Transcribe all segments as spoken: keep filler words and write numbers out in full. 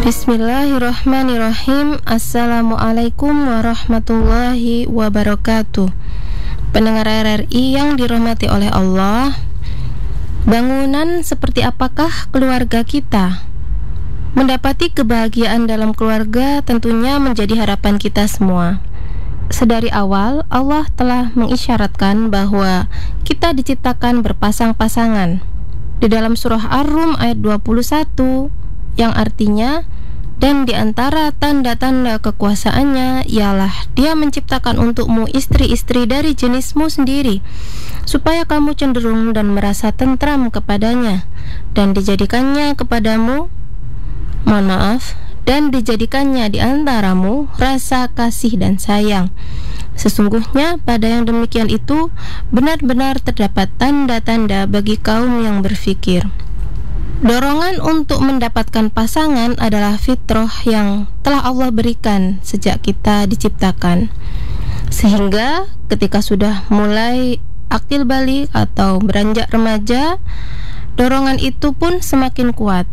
Bismillahirrahmanirrahim. Assalamualaikum warahmatullahi wabarakatuh. Pendengar R R I yang dirahmati oleh Allah, bangunan seperti apakah keluarga kita? Mendapati kebahagiaan dalam keluarga tentunya menjadi harapan kita semua. Sedari awal Allah telah mengisyaratkan bahwa kita diciptakan berpasang-pasangan. Di dalam surah Ar-Rum ayat dua puluh satu, yang artinya, dan di antara tanda-tanda kekuasaannya ialah Dia menciptakan untukmu istri-istri dari jenismu sendiri, supaya kamu cenderung dan merasa tentram kepadanya, dan dijadikannya kepadamu, mohon maaf, dan dijadikannya di antaramu rasa kasih dan sayang. Sesungguhnya pada yang demikian itu benar-benar terdapat tanda-tanda bagi kaum yang berfikir. Dorongan untuk mendapatkan pasangan adalah fitrah yang telah Allah berikan sejak kita diciptakan. Sehingga ketika sudah mulai akil balik atau beranjak remaja, dorongan itu pun semakin kuat.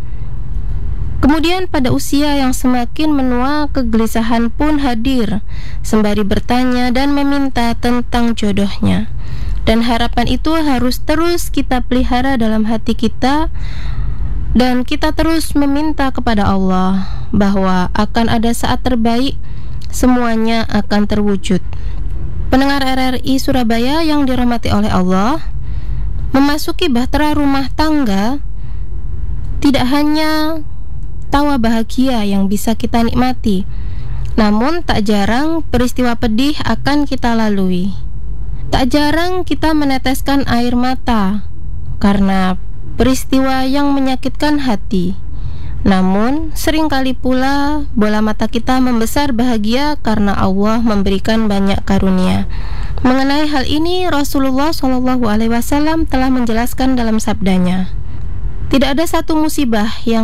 Kemudian pada usia yang semakin menua, kegelisahan pun hadir, sembari bertanya dan meminta tentang jodohnya. Dan harapan itu harus terus kita pelihara dalam hati kita, dan kita terus meminta kepada Allah bahwa akan ada saat terbaik, semuanya akan terwujud. Pendengar R R I Surabaya yang dirahmati oleh Allah, memasuki bahtera rumah tangga tidak hanya tawa bahagia yang bisa kita nikmati, namun tak jarang peristiwa pedih akan kita lalui. Tak jarang kita meneteskan air mata karena peristiwa yang menyakitkan hati. Namun seringkali pula bola mata kita membesar bahagia karena Allah memberikan banyak karunia. Mengenai hal ini Rasulullah shallallahu alaihi wasallam telah menjelaskan dalam sabdanya, tidak ada satu musibah yang